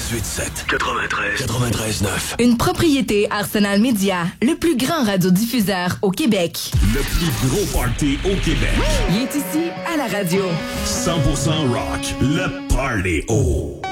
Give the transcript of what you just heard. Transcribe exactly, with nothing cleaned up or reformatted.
quatre-vingt-dix-huit sept. quatre-vingt-treize. quatre-vingt-treize neuf. Une propriété Arsenal Média, le plus grand radiodiffuseur au Québec. Le plus gros party au Québec. Il est ici à la radio. cent pour cent rock, le Party O.